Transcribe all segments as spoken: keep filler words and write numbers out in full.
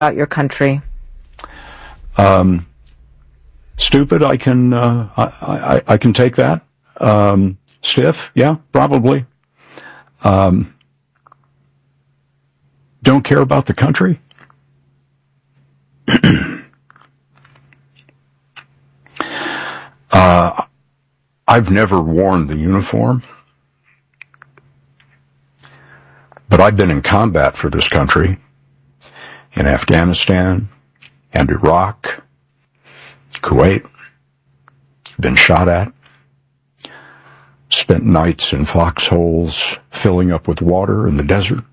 about your country? Um, stupid, I can, uh, I, I, I can take that. Um, stiff, yeah, probably. Um, don't care about the country? uh, I've never worn the uniform, but I've been in combat for this country in Afghanistan and Iraq, Kuwait, been shot at, spent nights in foxholes filling up with water in the desert.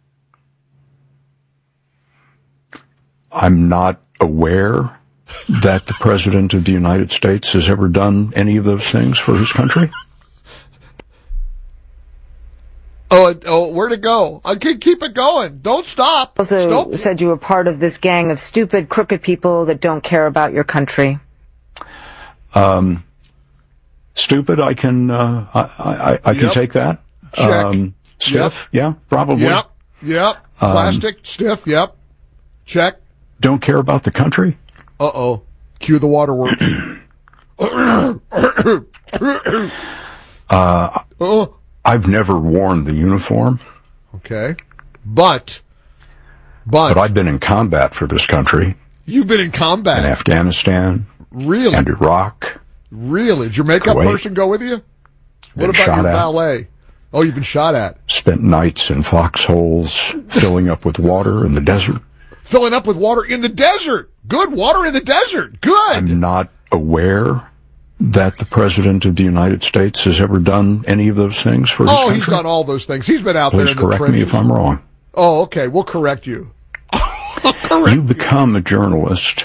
I'm not aware that the President of the United States has ever done any of those things for his country. Oh, oh, where'd it go? I can keep it going. Don't stop. Also Stop. said you were part of this gang of stupid, crooked people that don't care about your country. Um, stupid, I can, uh, I, I, I can Yep. take that. Check. Um, stiff, Yep. yeah, probably. Yep. Yep. Um, Plastic, stiff, yep. Check. Don't care about the country? Uh-oh. Cue the waterworks. uh, oh. I've never worn the uniform. Okay. But, but... But I've been in combat for this country. You've been in combat? In Afghanistan. Really? And Iraq. Really? Did your makeup Kuwait. person go with you? What Been about shot your at. valet? Oh, you've been shot at. Spent nights in foxholes filling up with water in the desert. Filling up with water in the desert. Good water in the desert. Good. I'm not aware that the President of the United States has ever done any of those things for his oh, country. He's done all those things. He's been out Please there in the correct trenches. me if I'm wrong. Oh, okay. We'll correct you. correct you become a journalist.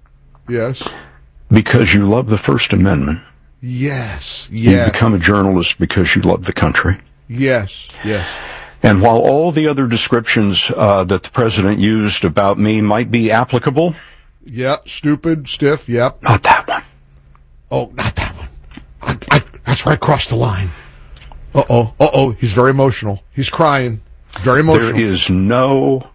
Yes. Because you love the First Amendment. Yes. Yes. You become a journalist because you love the country. Yes. Yes. And while all the other descriptions uh, that the president used about me might be applicable. Yep. Stupid, stiff, yep. Not that one. Oh, not that one. I, I, that's where I crossed the line. Uh-oh. Uh-oh. He's very emotional. He's crying. He's very emotional. There is no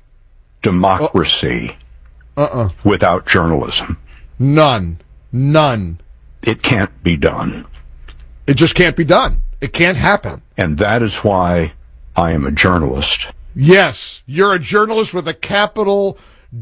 democracy uh-uh. without journalism. None. None. It can't be done. It just can't be done. It can't happen. And that is why I am a journalist. Yes, you're a journalist with a capital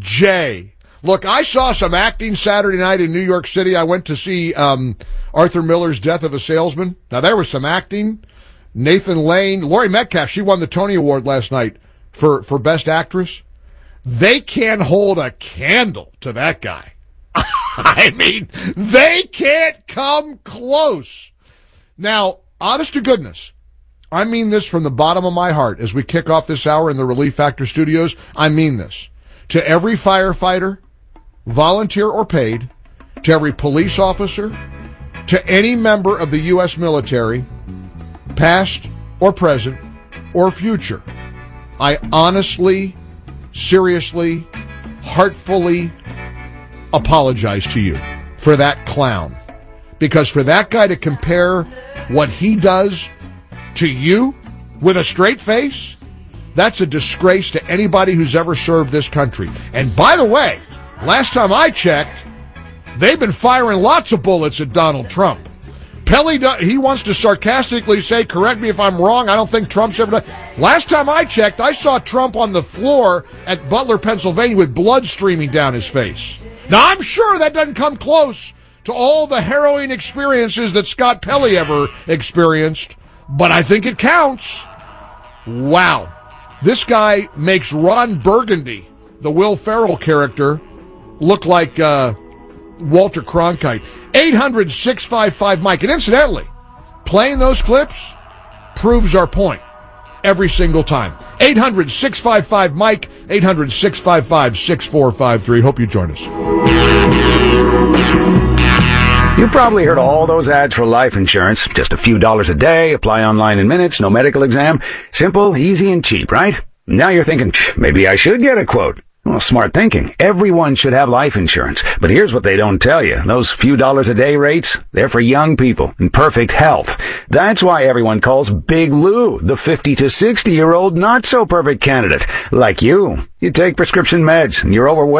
J. Look, I saw some acting Saturday night in New York City. I went to see um, Arthur Miller's Death of a Salesman. Now, there was some acting. Nathan Lane, Laurie Metcalf, she won the Tony Award last night for, for Best Actress. They can't hold a candle to that guy. I mean, they can't come close. Now, honest to goodness, I mean this from the bottom of my heart as we kick off this hour in the Relief Factor studios. I mean this. To every firefighter, volunteer or paid, to every police officer, to any member of the U S military, past or present or future, I honestly, seriously, heartfully apologize to you for that clown. Because for that guy to compare what he does to you with a straight face, that's a disgrace to anybody who's ever served this country. And by the way, last time I checked, they've been firing lots of bullets at Donald Trump. Pelley, he wants to sarcastically say, correct me if I'm wrong, I don't think Trump's ever done. Last time I checked, I saw Trump on the floor at Butler, Pennsylvania with blood streaming down his face. Now, I'm sure that doesn't come close to all the harrowing experiences that Scott Pelley ever experienced, but I think it counts. Wow. This guy makes Ron Burgundy, the Will Ferrell character, look like uh, Walter Cronkite. eight hundred, six five five, Mike. And incidentally, playing those clips proves our point every single time. eight hundred, six five five, Mike. eight hundred, six five five, six four five three. Hope you join us. You've probably heard all those ads for life insurance. Just a few dollars a day, apply online in minutes, no medical exam. Simple, easy, and cheap, right? Now you're thinking, maybe I should get a quote. Well, smart thinking. Everyone should have life insurance. But here's what they don't tell you. Those few dollars a day rates, they're for young people in perfect health. That's why everyone calls Big Lou the fifty to sixty year old not so perfect candidate. Like you. You take prescription meds and you're overweight.